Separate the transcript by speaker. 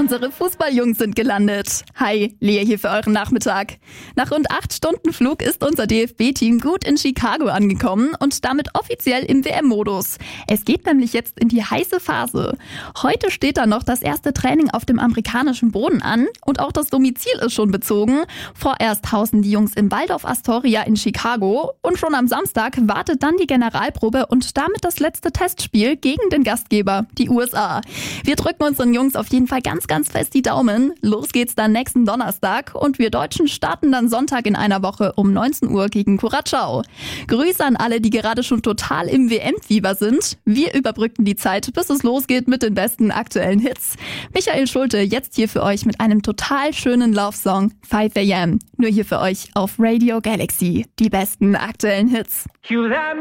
Speaker 1: Unsere Fußballjungs sind gelandet. Hi, Lea hier für euren Nachmittag. Nach rund 8 Stunden Flug ist unser DFB-Team gut in Chicago angekommen und damit offiziell im WM-Modus. Es geht nämlich jetzt in die heiße Phase. Heute steht dann noch das erste Training auf dem amerikanischen Boden an und auch das Domizil ist schon bezogen. Vorerst hausen die Jungs im Waldorf Astoria in Chicago und schon am Samstag wartet dann die Generalprobe und damit das letzte Testspiel gegen den Gastgeber, die USA. Wir drücken unseren Jungs auf jeden Fall ganz fest die Daumen. Los geht's dann nächsten Donnerstag und wir Deutschen starten dann Sonntag in einer Woche um 19 Uhr gegen Curaçao. Grüße an alle, die gerade schon total im WM-Fieber sind. Wir überbrücken die Zeit, bis es losgeht mit den besten aktuellen Hits. Michael Schulte jetzt hier für euch mit einem total schönen Love-Song 5 AM. Nur hier für euch auf Radio Galaxy. Die besten aktuellen Hits.